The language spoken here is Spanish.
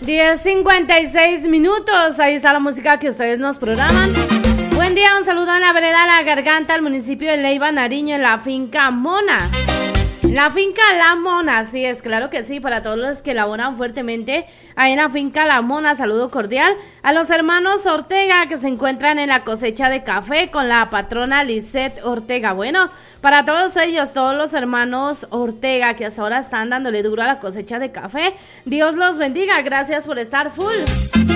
10:56. Ahí está la música que ustedes nos programan. Buen día, un saludo en la vereda La Garganta, al municipio de Leiva, Nariño, en la finca Mona. La finca La Mona, sí es, claro que sí, para todos los que laboran fuertemente ahí en la finca La Mona, saludo cordial a los hermanos Ortega que se encuentran en la cosecha de café con la patrona Lisette Ortega. Bueno, para todos ellos, todos los hermanos Ortega que hasta ahora están dándole duro a la cosecha de café, Dios los bendiga, gracias por estar full.